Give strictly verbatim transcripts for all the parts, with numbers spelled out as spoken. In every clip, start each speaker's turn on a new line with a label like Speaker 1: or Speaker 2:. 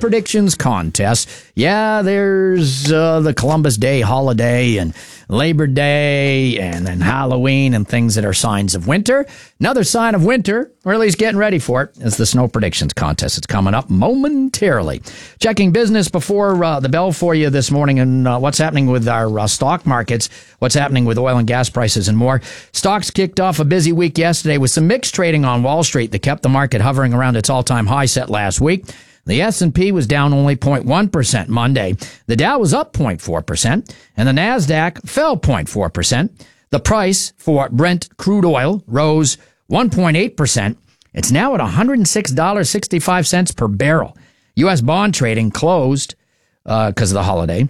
Speaker 1: predictions contest. Yeah, there's uh, the Columbus Day holiday and Labor Day and then Halloween and things that are signs of winter. Another sign of winter, or at least getting ready for it, is the snow predictions contest. It's coming up momentarily. Checking business before uh, the bell for you this morning and uh, what's happening with our uh, stock markets, what's happening with oil and gas prices and more. Stocks kicked off a busy week yesterday with some mixed trading on Wall Street that kept the market hovering around its all-time high set last week. The S and P was down only zero point one percent Monday. The Dow was up zero point four percent, and the NASDAQ fell zero point four percent. The price for Brent crude oil rose one point eight percent. It's now at one hundred six dollars and sixty-five cents per barrel. U S bond trading closed because uh, of the holiday.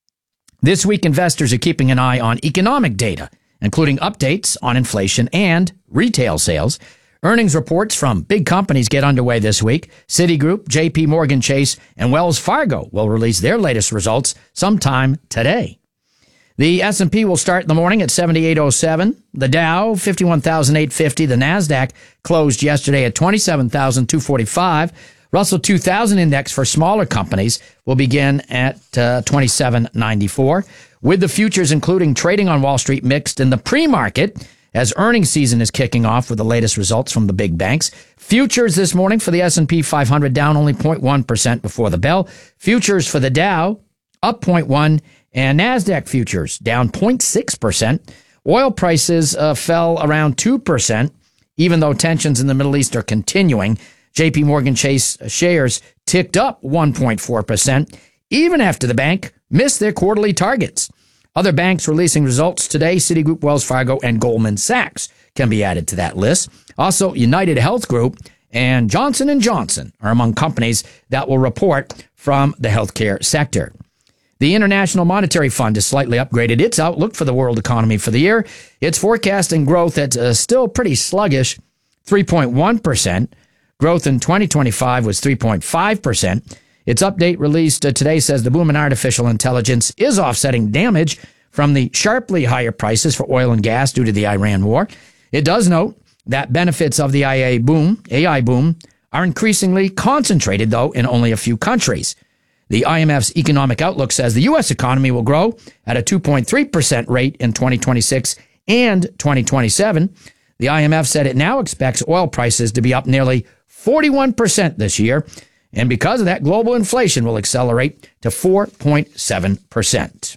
Speaker 1: This week, investors are keeping an eye on economic data, including updates on inflation and retail sales. Earnings reports from big companies get underway this week. Citigroup, J P Morgan Chase, and Wells Fargo will release their latest results sometime today. The S and P will start in the morning at seventy-eight oh seven. The Dow, fifty-one thousand eight hundred fifty. The NASDAQ closed yesterday at twenty-seven thousand two hundred forty-five. Russell two thousand index for smaller companies will begin at uh, twenty-seven ninety-four. With the futures, including trading on Wall Street, mixed in the pre-market, as earnings season is kicking off with the latest results from the big banks. Futures this morning for the S and P five hundred down only zero point one percent before the bell. Futures for the Dow up zero point one, and NASDAQ futures down zero point six percent. Oil prices uh, fell around two percent, even though tensions in the Middle East are continuing. J P Morgan Chase shares ticked up one point four percent, even after the bank missed their quarterly targets. Other banks releasing results today, Citigroup, Wells Fargo, and Goldman Sachs can be added to that list. Also, United Health Group and Johnson and Johnson are among companies that will report from the healthcare sector. The International Monetary Fund has slightly upgraded its outlook for the world economy for the year. It's forecasting growth that's uh, still pretty sluggish, three point one percent. Growth in twenty twenty-five was three point five percent. Its update released today says the boom in artificial intelligence is offsetting damage from the sharply higher prices for oil and gas due to the Iran war. It does note that benefits of the A I boom, A I boom are increasingly concentrated, though, in only a few countries. The I M F's economic outlook says the U S economy will grow at a two point three percent rate in twenty twenty-six and twenty twenty-seven. The I M F said it now expects oil prices to be up nearly forty-one percent this year, and because of that, global inflation will accelerate to four point seven percent.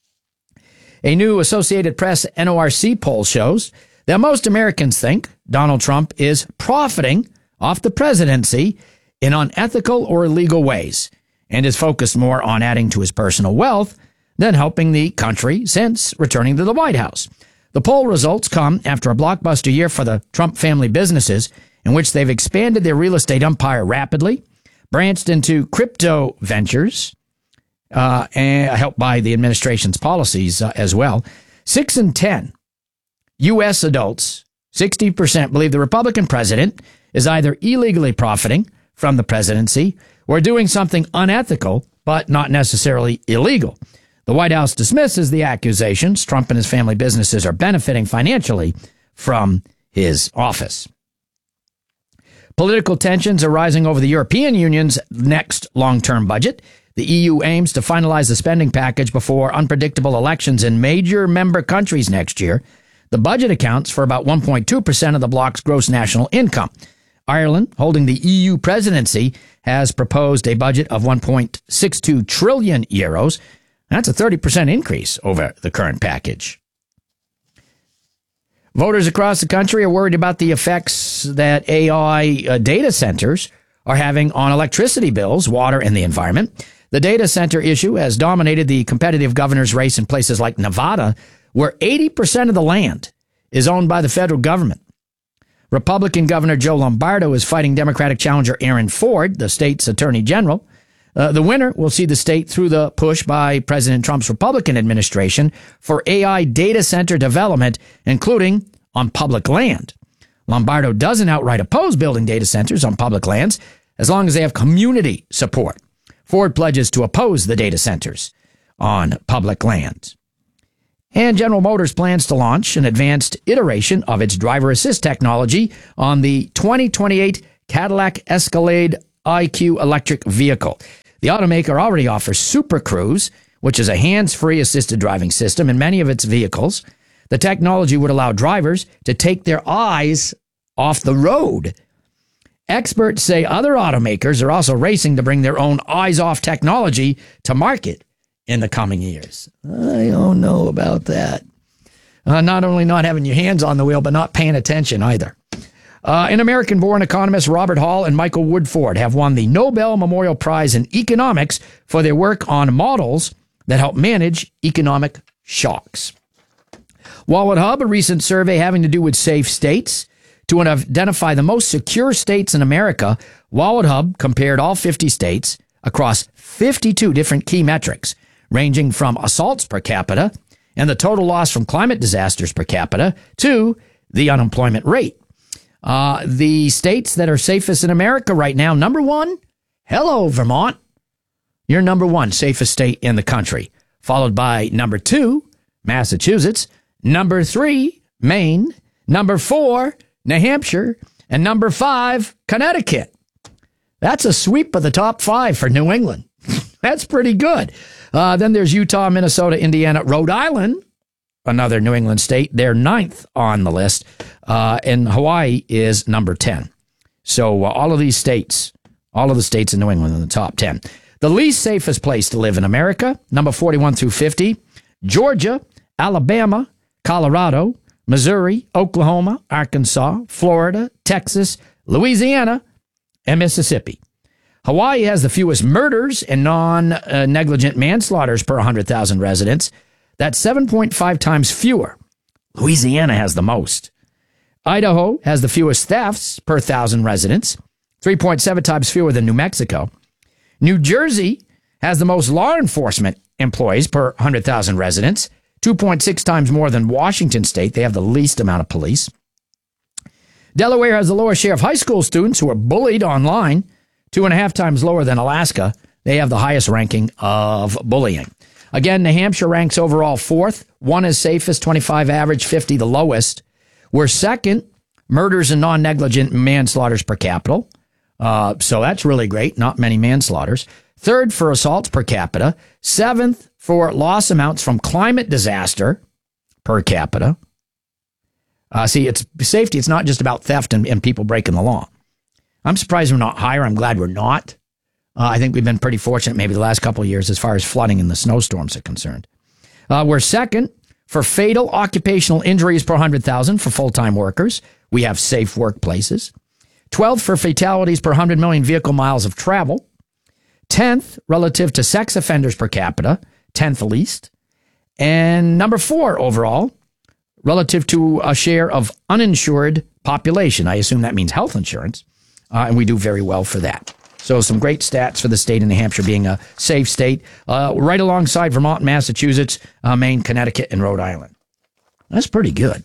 Speaker 1: A new Associated Press N O R C poll shows that most Americans think Donald Trump is profiting off the presidency in unethical or illegal ways and is focused more on adding to his personal wealth than helping the country since returning to the White House. The poll results come after a blockbuster year for the Trump family businesses, in which they've expanded their real estate empire rapidly, branched into crypto ventures, uh, and helped by the administration's policies uh, as well. Six in ten U S adults, sixty percent, believe the Republican president is either illegally profiting from the presidency or doing something unethical, but not necessarily illegal. The White House dismisses the accusations. Trump and his family businesses are benefiting financially from his office. Political tensions are rising over the European Union's next long-term budget. The E U aims to finalize the spending package before unpredictable elections in major member countries next year. The budget accounts for about one point two percent of the bloc's gross national income. Ireland, holding the E U presidency, has proposed a budget of one point six two trillion euros. That's a thirty percent increase over the current package. Voters across the country are worried about the effects that A I uh, data centers are having on electricity bills, water, and the environment. The data center issue has dominated the competitive governor's race in places like Nevada, where eighty percent of the land is owned by the federal government. Republican Governor Joe Lombardo is fighting Democratic challenger Aaron Ford, the state's attorney general. Uh, the winner will see the state through the push by President Trump's Republican administration for A I data center development, including on public land. Lombardo doesn't outright oppose building data centers on public lands as long as they have community support. Ford pledges to oppose the data centers on public land. And General Motors plans to launch an advanced iteration of its driver assist technology on the twenty twenty-eight Cadillac Escalade I Q electric vehicle. The automaker already offers Super Cruise, which is a hands-free assisted driving system in many of its vehicles. The technology would allow drivers to take their eyes off the road. Experts say other automakers are also racing to bring their own eyes-off technology to market in the coming years. I don't know about that. Uh, not only not having your hands on the wheel, but not paying attention either. Uh, an American-born economists Robert Hall and Michael Woodford have won the Nobel Memorial Prize in Economics for their work on models that help manage economic shocks. Wallet Hub, a recent survey having to do with safe states, to identify the most secure states in America, Wallet Hub compared all fifty states across fifty-two different key metrics, ranging from assaults per capita and the total loss from climate disasters per capita to the unemployment rate. Uh, the states that are safest in America right now, number one, hello, Vermont. You're number one safest state in the country, followed by number two, Massachusetts, number three, Maine, number four, New Hampshire, and number five, Connecticut. That's a sweep of the top five for New England. That's pretty good. Uh, then there's Utah, Minnesota, Indiana, Rhode Island, another New England state. They're ninth on the list, uh, and Hawaii is number ten. So uh, all of these states, all of the states in New England in the top ten. The least safest place to live in America, number forty-one through fifty, Georgia, Alabama, Colorado, Missouri, Oklahoma, Arkansas, Florida, Texas, Louisiana, and Mississippi. Hawaii has the fewest murders and non-negligent manslaughters per one hundred thousand residents. That's seven point five times fewer. Louisiana has the most. Idaho has the fewest thefts per one thousand residents, three point seven times fewer than New Mexico. New Jersey has the most law enforcement employees per one hundred thousand residents, two point six times more than Washington State. They have the least amount of police. Delaware has the lowest share of high school students who are bullied online, two and a half times lower than Alaska. They have the highest ranking of bullying. Again, New Hampshire ranks overall fourth. One is safest, twenty-five average, fifty the lowest. We're second, murders and non-negligent manslaughters per capita. Uh, so that's really great. Not many manslaughters. Third for assaults per capita. Seventh for loss amounts from climate disaster per capita. Uh, see, it's safety. It's not just about theft and, and people breaking the law. I'm surprised we're not higher. I'm glad we're not. Uh, I think we've been pretty fortunate maybe the last couple of years as far as flooding and the snowstorms are concerned. Uh, we're second for fatal occupational injuries per one hundred thousand for full-time workers. We have safe workplaces. twelfth for fatalities per one hundred million vehicle miles of travel. tenth relative to sex offenders per capita, tenth least. And number four overall, relative to a share of uninsured population. I assume that means health insurance. Uh, and we do very well for that. So some great stats for the state of New Hampshire being a safe state, uh, right alongside Vermont, Massachusetts, uh, Maine, Connecticut, and Rhode Island. That's pretty good.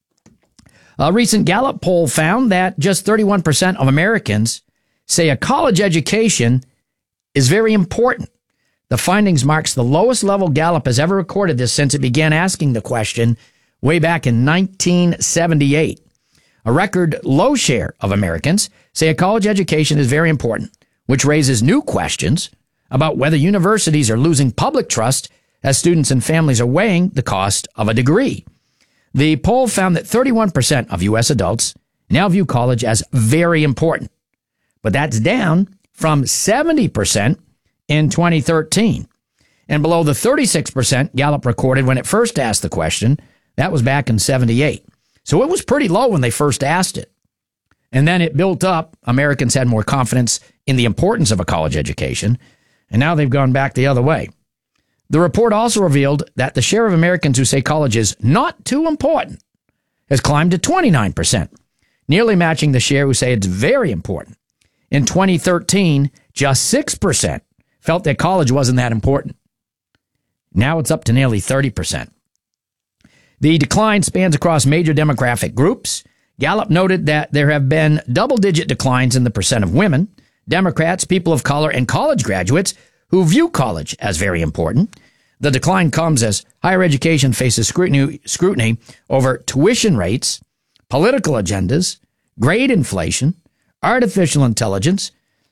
Speaker 1: A recent Gallup poll found that just thirty-one percent of Americans say a college education is very important. The findings marks the lowest level Gallup has ever recorded this since it began asking the question way back in nineteen seventy-eight. A record low share of Americans say a college education is very important, which raises new questions about whether universities are losing public trust as students and families are weighing the cost of a degree. The poll found that thirty-one percent of U S adults now view college as very important, but that's down from seventy percent in twenty thirteen, and below the thirty-six percent Gallup recorded when it first asked the question. That was back in seventy-eight. So it was pretty low when they first asked it. And then it built up. Americans had more confidence in the importance of a college education, and now they've gone back the other way. The report also revealed that the share of Americans who say college is not too important has climbed to twenty-nine percent, nearly matching the share who say it's very important. In twenty thirteen, just six percent felt that college wasn't that important. Now it's up to nearly thirty percent. The decline spans across major demographic groups. Gallup noted that there have been double-digit declines in the percent of women, Democrats, people of color, and college graduates who view college as very important. The decline comes as higher education faces scrutiny, scrutiny over tuition rates, political agendas, grade inflation, artificial intelligence,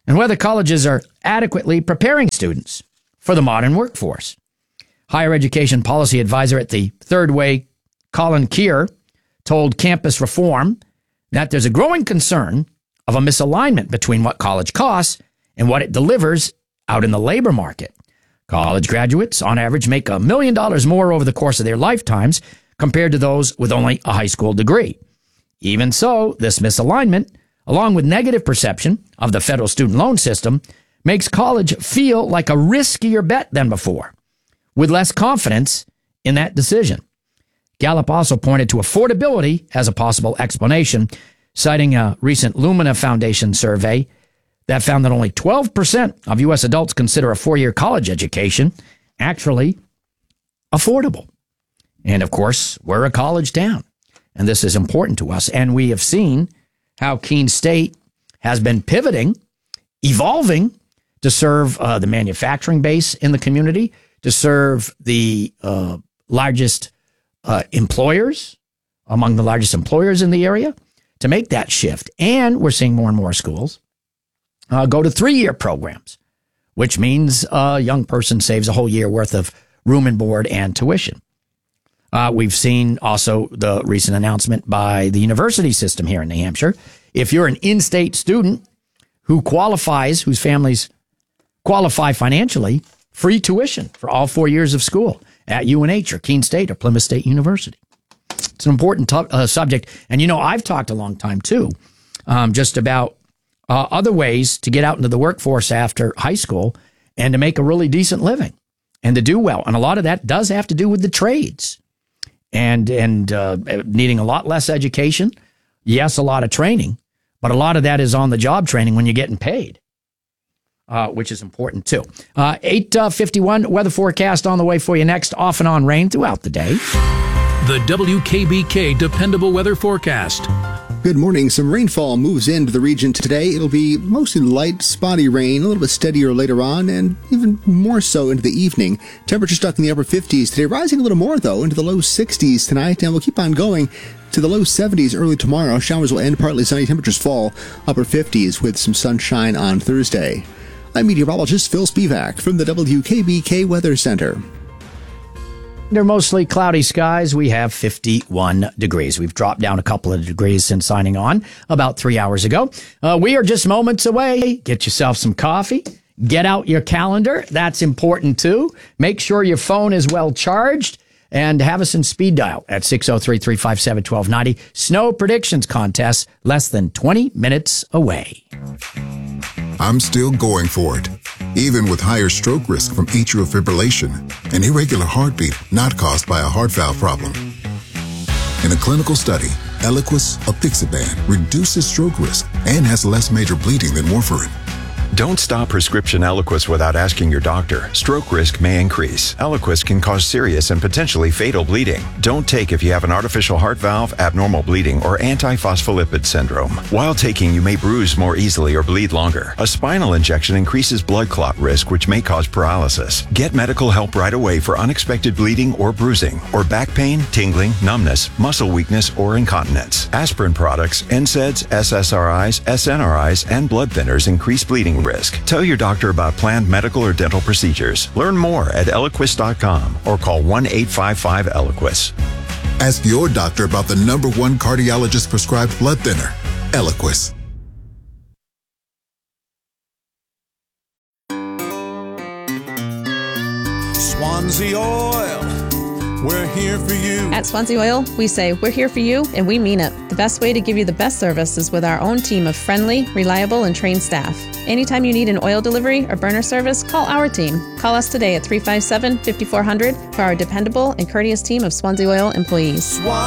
Speaker 1: and whether colleges are adequately preparing students for the modern workforce. Higher education policy advisor at the Third Way, Colin Keir, told Campus Reform that there's a growing concern of a misalignment between what college costs and what it delivers out in the labor market. College graduates, on average, make a million dollars more over the course of their lifetimes compared to those with only a high school degree. Even so, this misalignment, along with negative perception of the federal student loan system, makes college feel like a riskier bet than before, with less confidence in that decision. Gallup also pointed to affordability as a possible explanation, citing a recent Lumina Foundation survey that found that only twelve percent of U S adults consider a four-year college education actually affordable. And of course, we're a college town, and this is important to us. And we have seen how Keene State has been pivoting, evolving to serve uh, the manufacturing base in the community, to serve the uh, largest uh, employers, among the largest employers in the area, to make that shift. And we're seeing more and more schools uh, go to three-year programs, which means a young person saves a whole year worth of room and board and tuition. Uh, we've seen also the recent announcement by the university system here in New Hampshire. If you're an in-state student who qualifies, whose families qualify financially, free tuition for all four years of school at U N H or Keene State or Plymouth State University. It's an important to- uh, subject. And, you know, I've talked a long time, too, um, just about uh, other ways to get out into the workforce after high school and to make a really decent living and to do well. And a lot of that does have to do with the trades and, and uh, needing a lot less education. Yes, a lot of training, but a lot of that is on the job training when you're getting paid. Uh, which is important, too. Uh, eight fifty-one, weather forecast on the way for you next. Off and on rain throughout the day.
Speaker 2: The W K B K Dependable Weather Forecast.
Speaker 3: Good morning. Some rainfall moves into the region today. It'll be mostly light, spotty rain, a little bit steadier later on, and even more so into the evening. Temperature stuck in the upper fifties today, rising a little more, though, into the low sixties tonight, and we'll keep on going to the low seventies early tomorrow. Showers will end, partly sunny. Temperatures fall, upper fifties with some sunshine on Thursday. I'm meteorologist Phil Spivak from the W K B K Weather Center.
Speaker 1: They're mostly cloudy skies. We have fifty-one degrees. We've dropped down a couple of degrees since signing on about three hours ago. Uh, we are just moments away. Get yourself some coffee. Get out your calendar. That's important, too. Make sure your phone is well charged. And have us in speed dial at six oh three, three five seven, one two nine oh. Snow predictions contest less than twenty minutes away.
Speaker 4: I'm still going for it, even with higher stroke risk from atrial fibrillation, an irregular heartbeat not caused by a heart valve problem. In a clinical study, Eliquis apixaban reduces stroke risk and has less major bleeding than warfarin.
Speaker 5: Don't stop prescription Eliquis without asking your doctor. Stroke risk may increase. Eliquis can cause serious and potentially fatal bleeding. Don't take if you have an artificial heart valve, abnormal bleeding, or antiphospholipid syndrome. While taking, you may bruise more easily or bleed longer. A spinal injection increases blood clot risk, which may cause paralysis. Get medical help right away for unexpected bleeding or bruising, or back pain, tingling, numbness, muscle weakness, or incontinence. Aspirin products, N SAIDs, S S R Is, S N R Is, and blood thinners increase bleeding risk. Tell your doctor about planned medical or dental procedures. Learn more at Eliquis dot com or call one eight five five Eliquis.
Speaker 4: Ask your doctor about the number one cardiologist prescribed blood thinner, Eliquis.
Speaker 6: Swansea Oil, we're here for you.
Speaker 7: At Swansea Oil, we say we're here for you, and we mean it. The best way to give you the best service is with our own team of friendly, reliable, and trained staff. Anytime you need an oil delivery or burner service, call our team. Call us today at three five seven, five four zero zero for our dependable and courteous team of Swansea Oil employees.
Speaker 6: Swansea